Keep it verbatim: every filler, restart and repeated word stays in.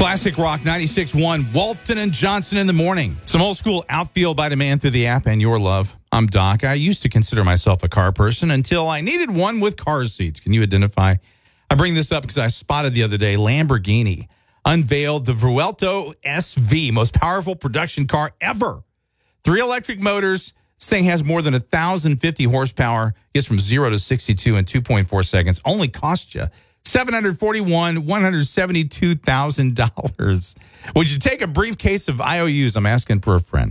Classic Rock ninety-six point one, Walton and Johnson in the morning. Some old school outfield by demand through the app and your love. I'm Doc. I used to consider myself a car person until I needed one with car seats. Can you identify? I bring this up because I spotted the other day Lamborghini unveiled the Vuelto S V, most powerful production car ever. Three electric motors. This thing has more than one thousand fifty horsepower. Gets from zero to sixty-two in two point four seconds. Only cost you seven hundred forty-one thousand one hundred seventy-two dollars. Would you take a briefcase of I O Us? I'm asking for a friend.